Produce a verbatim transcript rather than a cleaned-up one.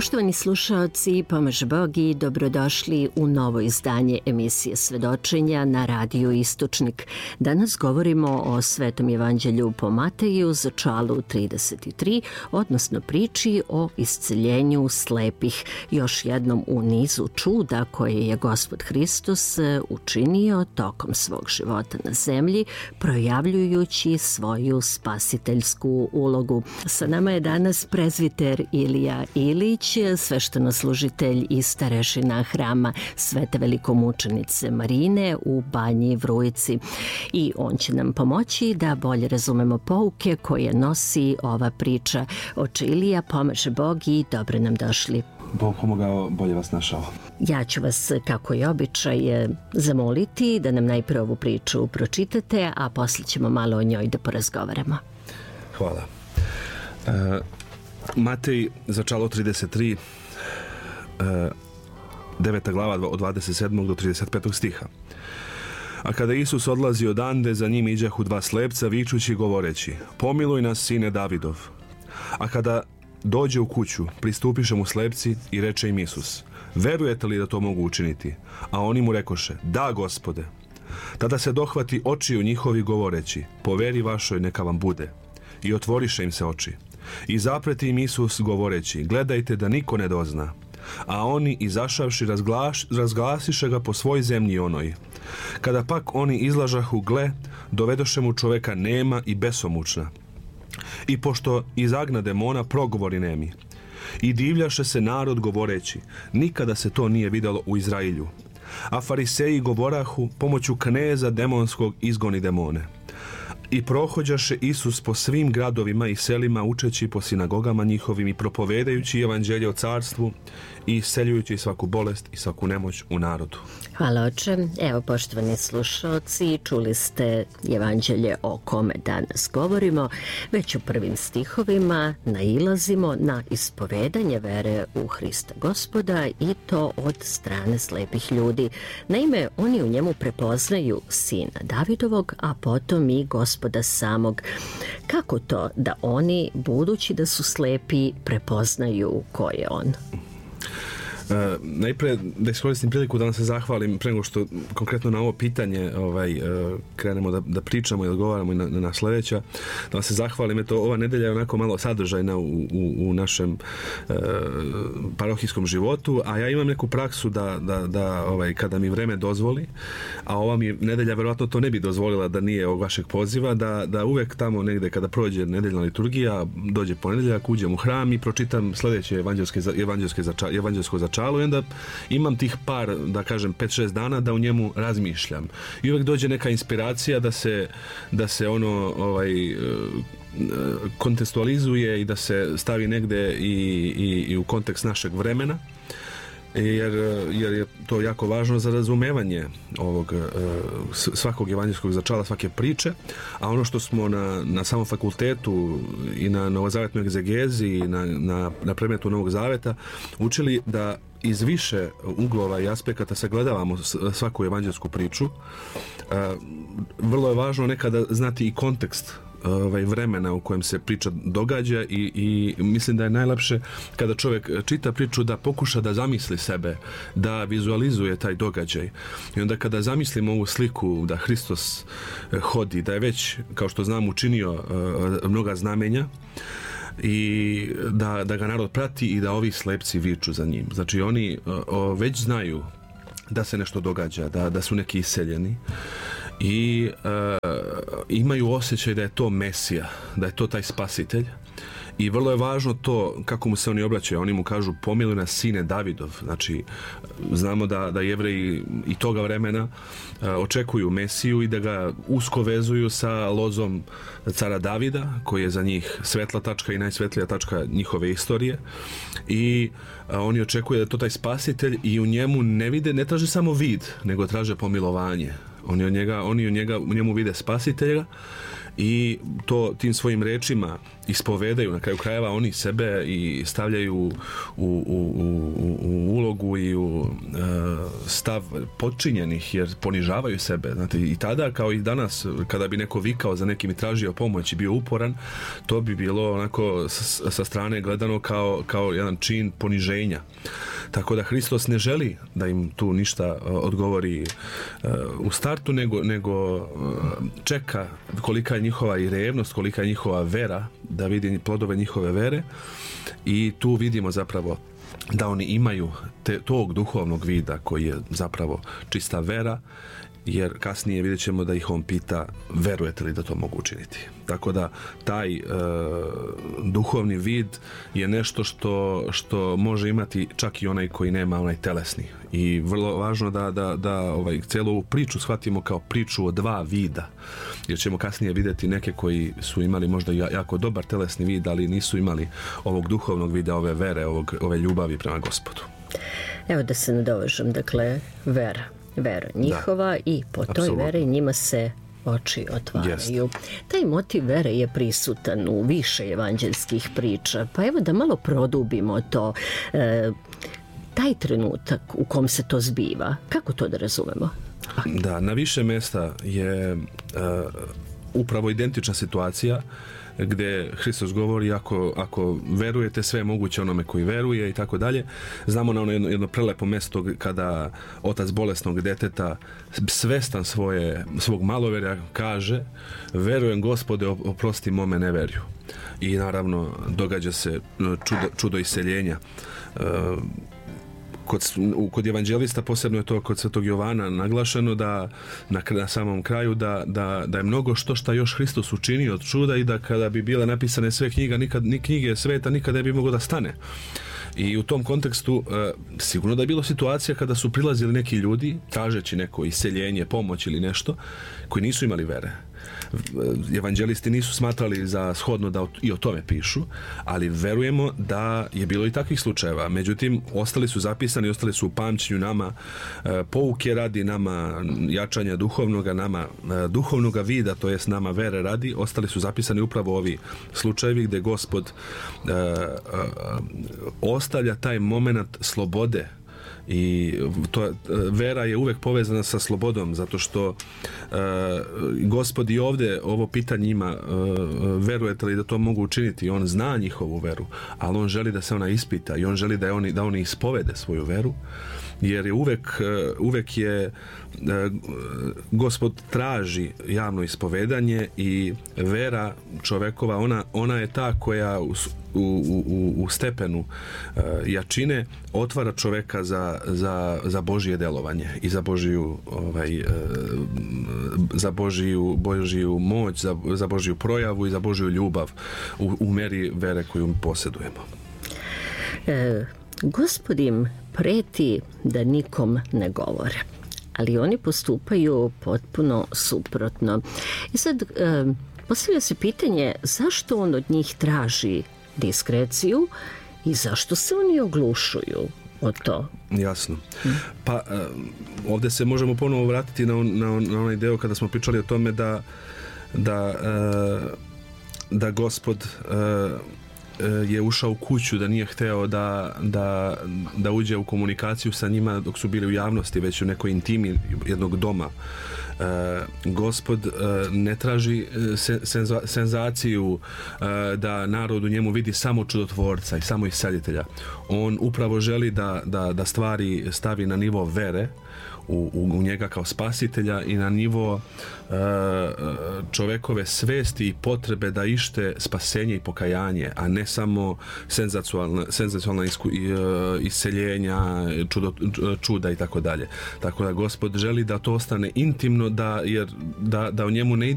Poštovani slušaoci, pomaže Bog i dobrodošli u novo izdanje emisije Svedočenja na radiju Istočnik. Danas govorimo o Svetom evanđelju po Mateju, začalu trideset tri, odnosno priči o isceljenju slepih, još jednom u nizu čuda koje je Gospod Hristos učinio tokom svog života na zemlji, projavljujući svoju spasiteljsku ulogu. Sa nama je danas prezviter Ilija Ilić, sveštenoslужitelj i starešina hrama Svete velikomučenice Marine u Banji Vrujici. I on će nam pomoći da bolje razumemo pouke koje nosi ova priča. Oče Ilija, pomaže Bog i dobro nam došli. Bog pomogao, bolje vas našao. Ja ću vas, kako je običaj, zamoliti da nam najprve ovu priču pročitate, a poslije ćemo malo o njoj da porazgovaramo. Hvala. E, Matej, začalo trideset tri, e, deveta glava od dvadeset sedmog do trideset petog stiha. A kada Isus odlazi odande, za njim iđahu dva slepca, vičući govoreći: pomiluj nas, sine Davidov. A kada dođe u kuću, pristupiše mu slepci i reče im Isus: verujete li da to mogu učiniti? A oni mu rekoše: da, Gospode. Tada se dohvati očiju njihovi govoreći: po veri vašoj neka vam bude. I otvoriše im se oči. I zapreti im Isus govoreći: gledajte da niko ne dozna. A oni, izašavši, razglaš, razglasiše ga po svoj zemlji onoj. Kada pak oni izlažahu, gle, dovedoše mu čoveka nema i besomučna. I pošto izagna demona, progovori nemi. I divljaše se narod govoreći: nikada se to nije vidjelo u Izrailju. A fariseji govorahu: pomoću kneza demonskog izgoni demone. I prohođaše Isus po svim gradovima i selima, učeći po sinagogama njihovim i propovedajući evanđelje o carstvu i isceljujući svaku bolest i svaku nemoć u narodu. Hvala, oče. Evo, poštovani slušalci, čuli ste evanđelje o kome danas govorimo. Već u prvim stihovima nailazimo na ispovedanje vere u Hrista Gospoda, i to od strane slepih ljudi. Naime, oni u njemu prepoznaju sina Davidovog, a potom i Gospoda samog. Kako to da oni, budući da su slepi, prepoznaju ko je on? Uh, najprije da iskoristim priliku da vam se zahvalim pre nego što konkretno na ovo pitanje ovaj, uh, krenemo da, da pričamo i odgovaramo i na, na sljedeća, da vam se zahvalim. Eto, ova nedelja je onako malo sadržajna u, u, u našem uh, parohijskom životu, a ja imam neku praksu da, da, da ovaj, kada mi vreme dozvoli, a ova mi nedelja verovatno to ne bi dozvolila da nije ovog vašeg poziva, da, da uvek tamo negde kada prođe nedeljna liturgija, dođe ponedeljak, uđem u hram i pročitam sljedeće evanđelske, evanđelske zača, evanđelsko začalo, i onda imam tih par, da kažem, pet šest dana da u njemu razmišljam. I uvek dođe neka inspiracija da se, da se ono ovaj, kontekstualizuje i da se stavi negde i, i, i u kontekst našeg vremena. Jer, jer je to jako važno za razumevanje ovog svakog evanđelskog začala, svake priče, a ono što smo na, na samom fakultetu i na novozavetnoj egzegezi i na, na, na predmetu Novog Zaveta učili da iz više uglova i aspekata sagledavamo svaku evanđelsku priču. Vrlo je važno nekada znati i kontekst ovaj, vremena u kojem se priča događa i, i mislim da je najlepše kada čovjek čita priču da pokuša da zamisli sebe, da vizualizuje taj događaj. I onda kada zamislimo ovu sliku da Hristos hodi, da je već, kao što znam, učinio uh, mnoga znamenja i da, da ga narod prati i da ovi slepci viču za njim. Znači oni uh, već znaju da se nešto događa, da, da su neki iseljeni i uh, imaju osjećaj da je to Mesija, da je to taj spasitelj. I vrlo je važno to kako mu se oni obraćaju. Oni mu kažu: pomiluj nas, sine Davidov. Znači, znamo da, da Jevreji i toga vremena uh, očekuju Mesiju i da ga usko vezuju sa lozom cara Davida, koji je za njih svetla tačka i najsvetlija tačka njihove istorije. I uh, oni očekuju da je to taj spasitelj i u njemu ne vide, ne traže samo vid, nego traže pomilovanje. Oni, od njega, oni u, njega, u njemu vide spasitelja i to tim svojim rečima ispovedaju, na kraju krajeva oni sebe i stavljaju u, u, u, u ulogu i u uh, stav podčinjenih, jer ponižavaju sebe. Znate, i tada kao i danas kada bi neko vikao za nekim i tražio pomoć i bio uporan, to bi bilo onako sa, sa strane gledano kao, kao jedan čin poniženja. Tako da Hristos ne želi da im tu ništa odgovori uh, u startu, nego, nego uh, čeka kolika je njihova i revnost, kolika je njihova vera, da vidi plodove njihove vere, i tu vidimo zapravo da oni imaju te, tog duhovnog vida koji je zapravo čista vera, jer kasnije vidjet ćemo da ih on pita verujete li da to mogu učiniti. Tako da taj e, duhovni vid je nešto što, što može imati čak i onaj koji nema onaj telesni. I vrlo važno da, da, da ovaj, cijelu ovu priču shvatimo kao priču o dva vida, jer ćemo kasnije vidjeti neke koji su imali možda jako dobar telesni vid, ali nisu imali ovog duhovnog vida, ove vere, ovog, ove ljubavi prema Gospodu. Evo da se nadovežem, dakle vera. Vera njihova, da, i po toj apsolutno. Veri njima se oči otvaraju. Jest. Taj motiv vere je prisutan u više evanđelskih priča. Pa evo da malo produbimo to. E, taj trenutak u kom se to zbiva, kako to da razumemo? Da, na više mjesta je uh, upravo identična situacija gdje Hristos govori ako, ako verujete, sve je moguće onome koji veruje i tako dalje. Znamo na ono jedno, jedno prelepo mjesto kada otac bolesnog djeteta svestan svoje, svog maloverja kaže verujem Gospode, oprosti mome neverju. I naravno događa se čudo, čudo iseljenja. Uh, Kod, kod evanđelista, posebno je to kod Svetog Jovana naglašeno da na, na samom kraju da, da, da je mnogo što šta još Hristos učinio od čuda i da kada bi bile napisane sve knjiga, nikad, ni knjige sveta nikada ne bi moglo da stane. I u tom kontekstu e, sigurno da je bilo situacija kada su prilazili neki ljudi tražeći neko iseljenje, pomoć ili nešto, koji nisu imali vere. Evanđelisti nisu smatrali za shodno da i o tome pišu, ali verujemo da je bilo i takvih slučajeva. Međutim, ostali su zapisani, ostali su u pamćenju nama, e, pouke radi, nama jačanja duhovnoga, nama e, duhovnoga vida, to jest nama vere radi, ostali su zapisani upravo ovi slučajevi gdje Gospod e, e, ostavlja taj moment slobode. I to, vera je uvek povezana sa slobodom, zato što uh, Gospod i ovdje ovo pitanje ima uh, verujete li da to mogu učiniti, on zna njihovu veru, ali on želi da se ona ispita i on želi da oni, da oni ispovede svoju veru, jer je uvek, uvek je Gospod traži javno ispovedanje i vera čovekova, ona, ona je ta koja u, u, u, u stepenu jačine otvara čoveka za, za, za Božje delovanje i za Božju ovaj, za Božju, Božju moć, za, za Božju projavu i za Božju ljubav u, u meri vere koju mi posjedujemo. E, Gospod im preti da nikom ne govore, ali oni postupaju potpuno suprotno. I sad e, postavlja se pitanje zašto on od njih traži diskreciju i zašto se oni oglušuju o to. Jasno. Pa ovdje se možemo ponovo vratiti na, on, na, on, na onaj deo kada smo pričali o tome da da, da Gospod je ušao u kuću, da nije hteo da, da, da uđe u komunikaciju sa njima dok su bili u javnosti, već u nekoj intimi jednog doma. E, Gospod e, ne traži senza, senzaciju e, da narod u njemu vidi samo čudotvorca i samo iscelitelja. On upravo želi da, da, da stvari stavi na nivo vere u, u njega kao spasitelja i na nivo e, čovekove svesti i potrebe da ište spasenje i pokajanje, a ne samo senzacionalna, senzacionalna isku, i, e, isceljenja, čudo, čuda i tako dalje. Tako da Gospod želi da to ostane intimno, da, jer, da, da o njemu ne ide